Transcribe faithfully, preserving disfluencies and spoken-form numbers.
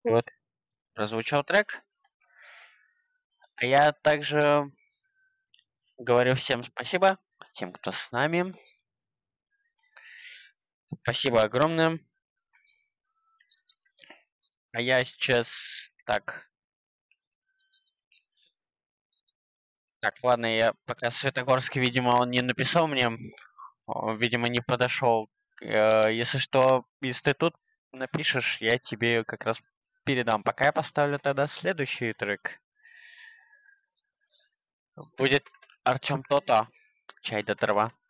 Вот прозвучал трек. А я также говорю всем спасибо, тем, кто с нами. Спасибо огромное. А я сейчас так. Так, ладно, я пока Светогорский, видимо, он не написал мне, он, видимо, не подошел. Э, Если что, если ты тут напишешь, я тебе как раз передам. Пока я поставлю тогда следующий трек. Будет Артем Тота, «Чай до трава».